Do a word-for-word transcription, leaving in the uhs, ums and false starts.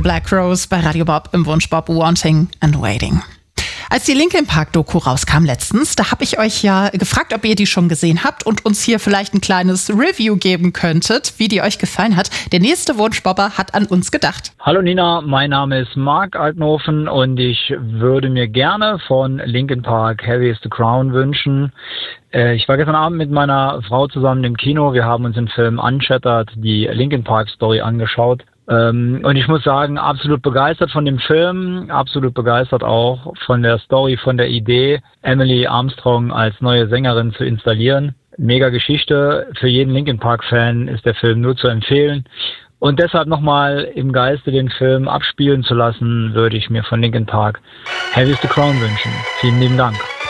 Black Rose bei Radio Bob im Wunschbob Wanting and Waiting. Als die Linkin Park Doku rauskam letztens, da habe ich euch ja gefragt, ob ihr die schon gesehen habt und uns hier vielleicht ein kleines Review geben könntet, wie die euch gefallen hat. Der nächste Wunschbobber hat an uns gedacht. Hallo Nina, mein Name ist Marc Altenhofen und ich würde mir gerne von Linkin Park Heavy is the Crown wünschen. Ich war gestern Abend mit meiner Frau zusammen im Kino. Wir haben uns den Film Unshattered, die Linkin Park Story, angeschaut. Ähm, und ich muss sagen, absolut begeistert von dem Film, absolut begeistert auch von der Story, von der Idee, Emily Armstrong als neue Sängerin zu installieren. Mega Geschichte. Für jeden Linkin Park-Fan ist der Film nur zu empfehlen. Und deshalb nochmal im Geiste den Film abspielen zu lassen, würde ich mir von Linkin Park Heavy is the Crown wünschen. Vielen lieben Dank.